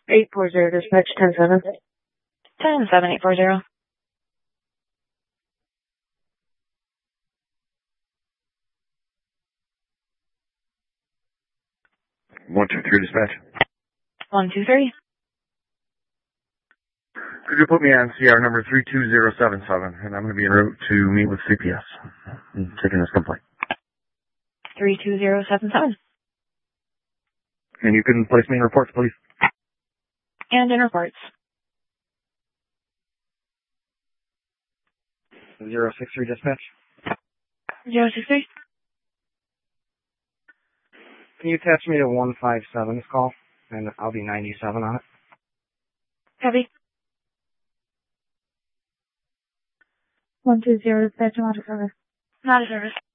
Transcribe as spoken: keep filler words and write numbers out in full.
eight four zero, dispatch ten seven. ten seven, eight four zero. one two three, dispatch. one two three. Could you put me on C R number three two zero seven seven, and I'm going to be en route to meet with C P S. I'm taking this complaint. three two zero seven seven. And you can place me in reports, please. And in reports. zero six three, dispatch. zero six three. Can you attach me to one five seven's call? And I'll be ninety-seven on it. Copy. one two zero, dispatch, not a service. Not a service.